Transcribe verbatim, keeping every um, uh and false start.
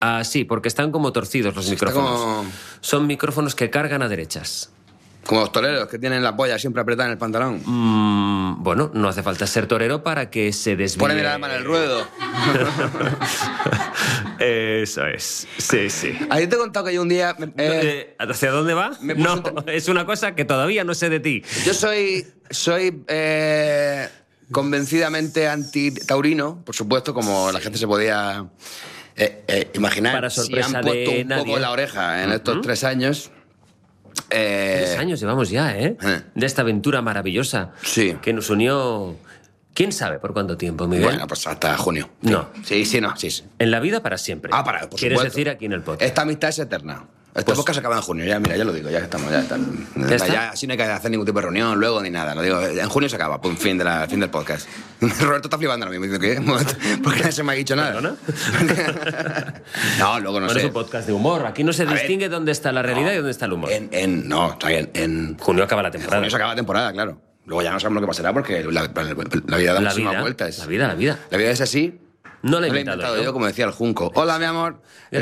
Ah, sí, porque están como torcidos los Está micrófonos. como- Son micrófonos que cargan a derechas. Como los toreros, que tienen la polla siempre apretada en el pantalón. Mm, bueno, no hace falta ser torero para que se desvíe. Ponen el arma en el ruedo. Eso es. Sí, sí. Ahí te he contado que yo un día... me- eh, Eh, ¿Hacia dónde va? me puse No, un te- es una cosa que todavía no sé de ti. yo soy... Soy... eh, convencidamente anti-taurino, por supuesto, como la gente se podía eh, eh, imaginar. Para sorpresa si han puesto de un nadie. poco la oreja en estos tres años... eh, Tres años llevamos ya, ¿eh? eh. De esta aventura maravillosa. Sí. Que nos unió... ¿Quién sabe por cuánto tiempo, Miguel? Bueno, pues hasta junio. Sí. No. Sí, sí, no, sí, sí. En la vida para siempre. Ah, para, por ¿Quieres supuesto. decir aquí en el podcast? Esta amistad es eterna. Este Pues- podcast acaba en junio, ya, mira, ya lo digo, ya estamos, ya están. ¿Ya está? Ya, así no hay que hacer ningún tipo de reunión luego ni nada. Lo digo, en junio se acaba, pum, fin, de la, fin del podcast. Roberto está flipando ahora mismo, dice, ¿qué? ¿Por qué no se me ha dicho nada? ¿Perdona? No, luego no Bueno, sé. es un podcast de humor. Aquí no se A ver. distingue dónde está la realidad y dónde está el humor. En, en, no, está bien, en Junio acaba la en temporada. junio se acaba la temporada, claro. Luego ya no sabemos lo que pasará porque la, la- la vida da La muchísimas vida, vueltas. la vida, la vida. La vida es así. No la he No la he inventado inventado yo. yo, como decía el Junco. Hola, mi amor.